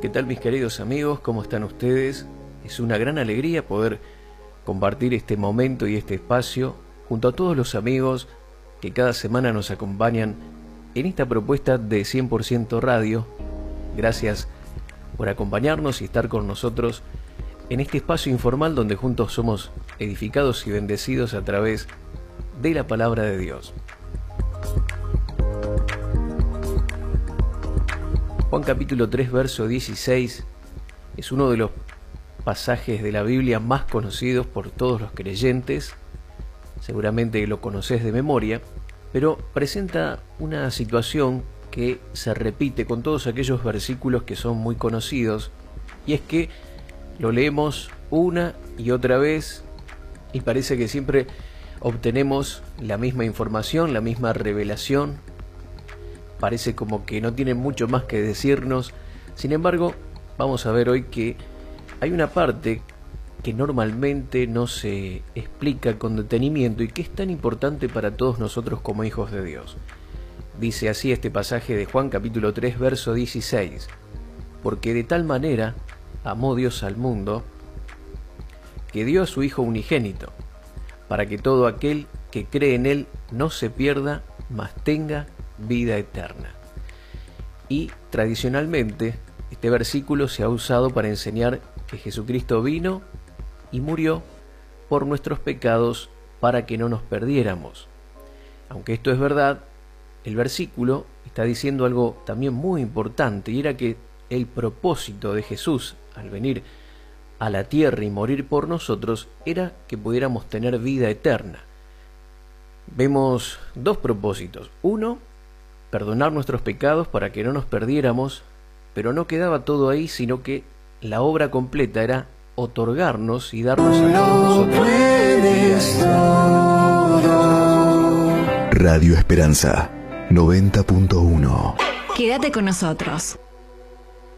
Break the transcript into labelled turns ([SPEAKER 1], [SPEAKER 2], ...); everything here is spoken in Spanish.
[SPEAKER 1] ¿Qué tal, mis queridos amigos? ¿Cómo están ustedes? Es una gran alegría poder compartir este momento y este espacio junto a todos los amigos que cada semana nos acompañan en esta propuesta de 100% Radio. Gracias por acompañarnos y estar con nosotros en este espacio informal donde juntos somos edificados y bendecidos a través de la palabra de Dios. Juan capítulo 3, verso 16 es uno de los pasajes de la Biblia más conocidos por todos los creyentes. Seguramente lo conocés de memoria, pero presenta una situación que se repite con todos aquellos versículos que son muy conocidos, y es que lo leemos una y otra vez y parece que siempre obtenemos la misma información, la misma revelación. Parece como que no tienen mucho más que decirnos. Sin embargo, vamos a ver hoy que hay una parte que normalmente no se explica con detenimiento y que es tan importante para todos nosotros como hijos de Dios. Dice así este pasaje de Juan capítulo 3, verso 16: porque de tal manera amó Dios al mundo, que dio a su Hijo unigénito, para que todo aquel que cree en Él no se pierda, mas tenga vida eterna. Y tradicionalmente este versículo se ha usado para enseñar que Jesucristo vino y murió por nuestros pecados para que no nos perdiéramos. Aunque esto es verdad, el versículo está diciendo algo también muy importante, y era que el propósito de Jesús al venir a la tierra y morir por nosotros era que pudiéramos tener vida eterna. Vemos dos propósitos. Uno, perdonar nuestros pecados para que no nos perdiéramos, pero no quedaba todo ahí, sino que la obra completa era otorgarnos y darnos a todos nosotros.
[SPEAKER 2] Radio Esperanza 90.1.
[SPEAKER 3] Quédate con nosotros.